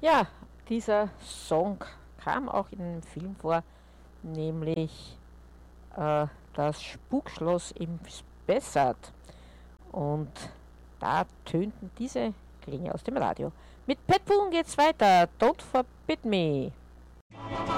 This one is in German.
Ja, dieser Song kam auch in einem Film vor, nämlich das Spukschloss im Spessart. Und da tönten diese Klänge aus dem Radio. Mit Pet Boone geht's weiter. Don't Forbid Me.